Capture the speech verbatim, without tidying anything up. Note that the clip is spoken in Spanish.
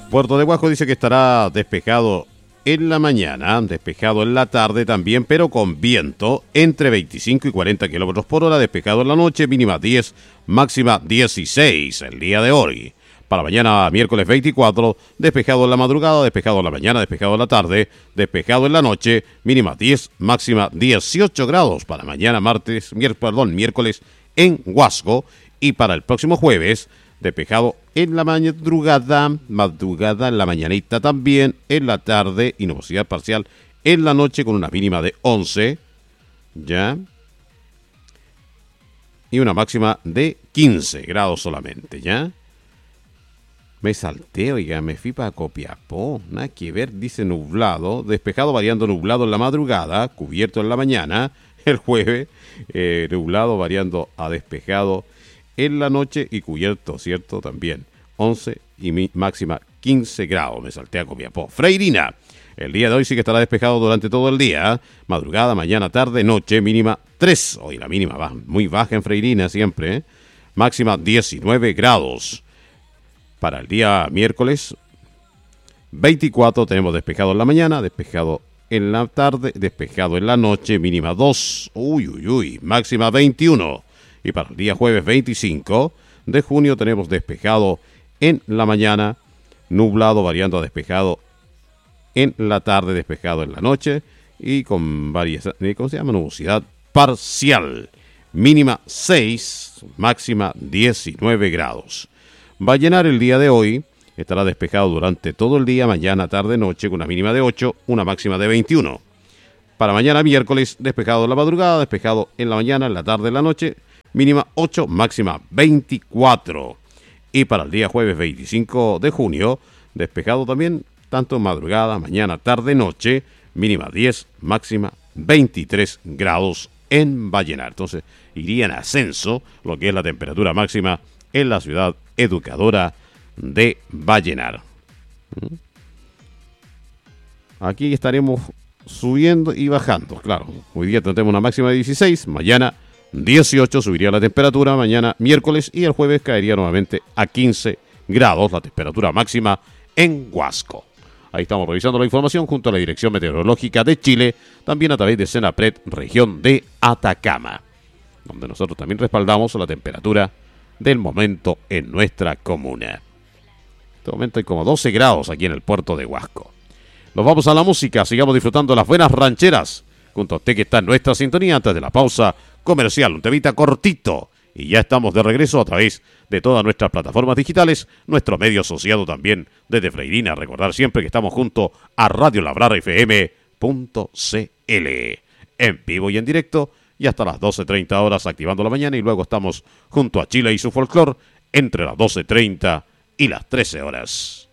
Puerto de Huasco dice que estará despejado en la mañana, despejado en la tarde también, pero con viento entre veinticinco y cuarenta kilómetros por hora, despejado en la noche, mínima diez, máxima dieciséis el día de hoy. Para mañana, miércoles veinticuatro, despejado en la madrugada, despejado en la mañana, despejado en la tarde, despejado en la noche, mínima diez, máxima dieciocho grados. Para mañana, martes, mier- perdón, miércoles en Huasco. Y para el próximo jueves, despejado en la madrugada, madrugada en la mañanita también, en la tarde y nubosidad parcial en la noche con una mínima de once, ya, y una máxima de quince grados solamente, ya. Me salté, oiga, me fui para Copiapó, nada que ver, dice nublado, despejado variando nublado en la madrugada, cubierto en la mañana, el jueves, eh, nublado variando a despejado en la noche y cubierto, ¿cierto? También once y mi máxima quince grados, me salté a Copiapó. Freirina, el día de hoy sí que estará despejado durante todo el día, ¿eh? Madrugada, mañana, tarde, noche, mínima tres, hoy la mínima va muy baja en Freirina siempre, ¿eh? Máxima diecinueve grados. Para el día miércoles veinticuatro tenemos despejado en la mañana, despejado en la tarde, despejado en la noche, mínima dos, uy, uy, uy, máxima veintiuno. Y para el día jueves veinticinco de junio tenemos despejado en la mañana, nublado variando a despejado en la tarde, despejado en la noche y con varias, ¿cómo se llama? Nubosidad parcial, mínima seis, máxima diecinueve grados. Va a llenar el día de hoy, estará despejado durante todo el día, mañana, tarde, noche, con una mínima de ocho, una máxima de veintiuno. Para mañana miércoles, despejado en la madrugada, despejado en la mañana, en la tarde, en la noche, mínima ocho, máxima veinticuatro. Y para el día jueves veinticinco de junio, despejado también, tanto en madrugada, mañana, tarde, noche, mínima diez, máxima veintitrés grados en Vallenar. Entonces, iría en ascenso lo que es la temperatura máxima en la ciudad educadora de Vallenar. Aquí estaremos subiendo y bajando, claro. Hoy día tendremos una máxima de dieciséis, mañana dieciocho subiría la temperatura, mañana miércoles y el jueves caería nuevamente a quince grados la temperatura máxima en Huasco. Ahí estamos revisando la información junto a la Dirección Meteorológica de Chile, también a través de Senapred, región de Atacama, donde nosotros también respaldamos la temperatura del momento en nuestra comuna. En este momento hay como doce grados aquí en el puerto de Huasco. Nos vamos a la música, sigamos disfrutando las buenas rancheras, junto a usted que está en nuestra sintonía antes de la pausa comercial, un temita cortito, y ya estamos de regreso a través de todas nuestras plataformas digitales, nuestro medio asociado también desde Freirina. Recordar siempre que estamos junto a Radio Labrar F M punto C L, en vivo y en directo, y hasta las doce treinta horas activando la mañana, y luego estamos junto a Chile y su folclor entre las doce treinta y las trece horas.